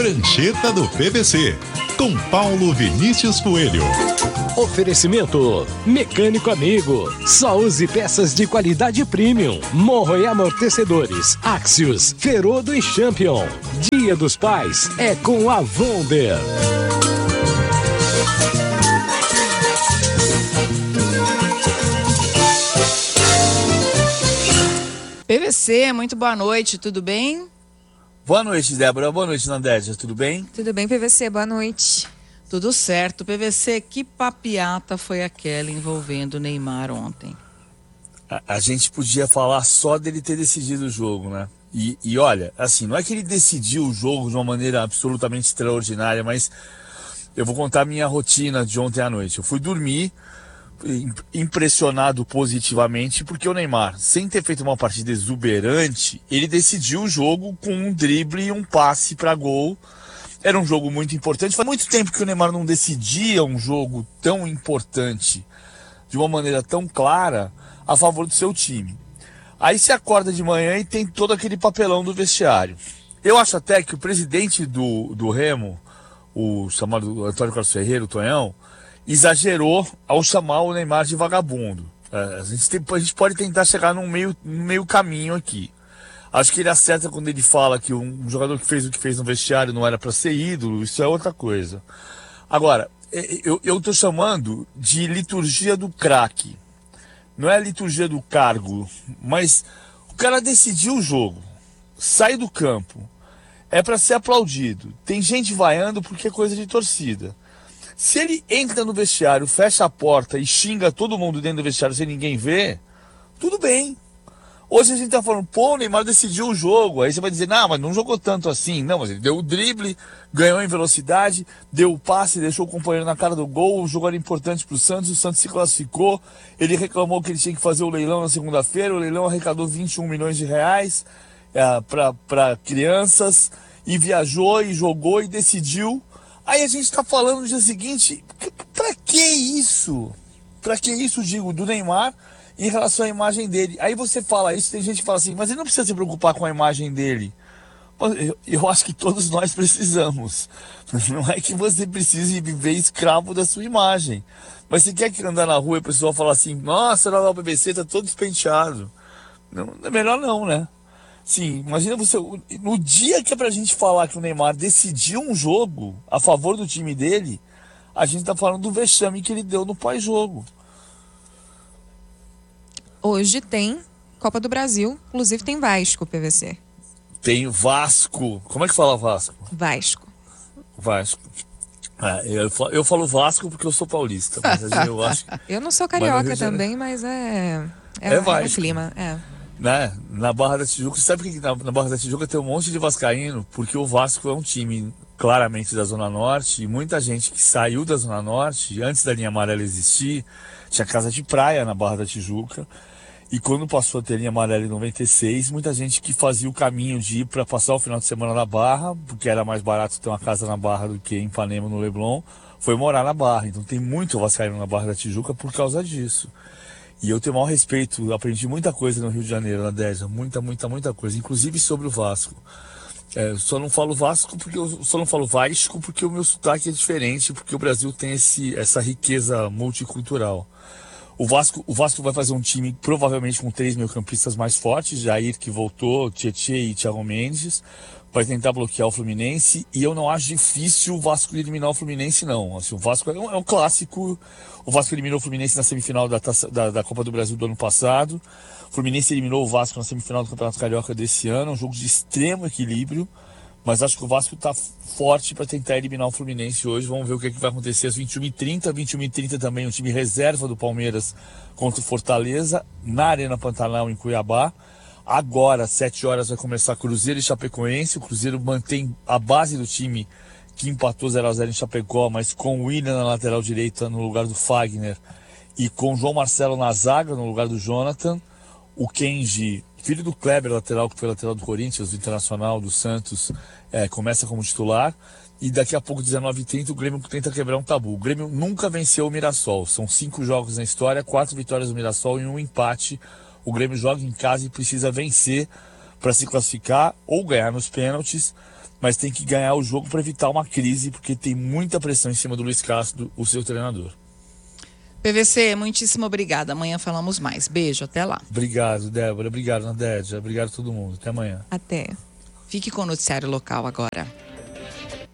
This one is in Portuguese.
Prancheta do PVC, com Paulo Vinícius Coelho. Oferecimento Mecânico Amigo. Só use peças de qualidade premium. Morro e amortecedores. Axios, Ferodo e Champion. Dia dos Pais é com a Wonder. PVC, muito boa noite, tudo bem? Boa noite, Débora. Boa noite, Nandésia. Tudo bem? Tudo bem, PVC. Boa noite. Tudo certo. PVC, que papiata foi aquela envolvendo o Neymar ontem? A gente podia falar só dele ter decidido o jogo, né? E olha, assim, não é que ele decidiu o jogo de uma maneira absolutamente extraordinária, mas eu vou contar a minha rotina de ontem à noite. Eu fui dormir impressionado positivamente porque o Neymar, sem ter feito uma partida exuberante, ele decidiu o jogo com um drible e um passe para gol. Era um jogo muito importante. Faz muito tempo que o Neymar não decidia um jogo tão importante de uma maneira tão clara a favor do seu time. Aí você acorda de manhã e tem todo aquele papelão do vestiário. Eu acho até que o presidente do Remo, o chamado Antônio Carlos Ferreira, o Tonhão, exagerou ao chamar o Neymar de vagabundo. A gente pode tentar chegar num meio caminho aqui. Acho que ele acerta quando ele fala que um jogador que fez o que fez no vestiário não era para ser ídolo, isso é outra coisa. Agora, eu estou chamando de liturgia do craque. Não é a liturgia do cargo, mas o cara decidiu o jogo, sai do campo, é para ser aplaudido. Tem gente vaiando porque é coisa de torcida. Se ele entra no vestiário, fecha a porta e xinga todo mundo dentro do vestiário sem ninguém ver, tudo bem. Hoje a gente tá falando, pô, o Neymar decidiu o jogo. Aí você vai dizer, não, mas não jogou tanto assim. Não, mas ele deu o drible, ganhou em velocidade, deu o passe, deixou o companheiro na cara do gol. O jogo era importante pro Santos, o Santos se classificou. Ele reclamou que ele tinha que fazer o leilão na segunda-feira. O leilão arrecadou 21 milhões de reais para crianças. E viajou, e jogou, e decidiu. Aí a gente tá falando no dia seguinte, pra que isso? Pra que isso, digo, do Neymar em relação à imagem dele? Aí você fala isso, tem gente que fala assim, mas ele não precisa se preocupar com a imagem dele. Eu acho que todos nós precisamos. Não é que você precise viver escravo da sua imagem. Mas você quer que andar na rua e o pessoal fala assim, nossa, olha lá o BBC tá todo despenteado. Não, é melhor não, né? Sim, imagina você, no dia que é pra gente falar que o Neymar decidiu um jogo a favor do time dele, a gente tá falando do vexame que ele deu no pós-jogo. Hoje tem Copa do Brasil, inclusive tem Vasco, PVC. Tem Vasco. Como é que fala Vasco? Vasco. Eu falo Vasco porque eu sou paulista, mas eu acho... Eu não sou carioca também, mas é Vasco. o clima, Né? Na Barra da Tijuca, você sabe que na Barra da Tijuca tem um monte de vascaíno, porque o Vasco é um time claramente da Zona Norte, e muita gente que saiu da Zona Norte, antes da linha amarela existir, tinha casa de praia na Barra da Tijuca, e quando passou a ter linha amarela em 96, muita gente que fazia o caminho de ir para passar o final de semana na Barra, porque era mais barato ter uma casa na Barra do que em Ipanema, no Leblon, foi morar na Barra. Então tem muito vascaíno na Barra da Tijuca por causa disso. E eu tenho o maior respeito, aprendi muita coisa no Rio de Janeiro, na Désia, muita coisa, inclusive sobre o Vasco. Só não falo Vasco porque o meu sotaque é diferente, porque o Brasil tem essa riqueza multicultural. O Vasco vai fazer um time provavelmente com 3 meio-campistas mais fortes, Jair que voltou, Tietê e Thiago Mendes, vai tentar bloquear o Fluminense, e eu não acho difícil o Vasco eliminar o Fluminense, não. Assim, o Vasco é um clássico. O Vasco eliminou o Fluminense na semifinal da Copa do Brasil do ano passado. O Fluminense eliminou o Vasco na semifinal do Campeonato Carioca desse ano. Um jogo de extremo equilíbrio, mas acho que o Vasco está forte para tentar eliminar o Fluminense hoje. Vamos ver o que vai acontecer às 21h30. 21h30 também o time reserva do Palmeiras contra o Fortaleza, na Arena Pantanal, em Cuiabá. Agora, às 7 horas, vai começar Cruzeiro e Chapecoense. O Cruzeiro mantém a base do time que empatou 0x0 em Chapecó, mas com o William na lateral direita no lugar do Fagner e com o João Marcelo na zaga no lugar do Jonathan. O Kenji, filho do Kleber, lateral, que foi lateral do Corinthians, do Internacional, do Santos, começa como titular. E daqui a pouco, 19h30, o Grêmio tenta quebrar um tabu. O Grêmio nunca venceu o Mirassol. São 5 jogos na história, 4 vitórias do Mirassol e 1 empate. O Grêmio joga em casa e precisa vencer para se classificar ou ganhar nos pênaltis. mas tem que ganhar o jogo para evitar uma crise, porque tem muita pressão em cima do Luiz Castro, o seu treinador. PVC, muitíssimo obrigada. Amanhã falamos mais. Beijo, até lá. Obrigado, Débora. Obrigado, Nadédia. Obrigado a todo mundo. Até amanhã. Até. Fique com o noticiário local agora.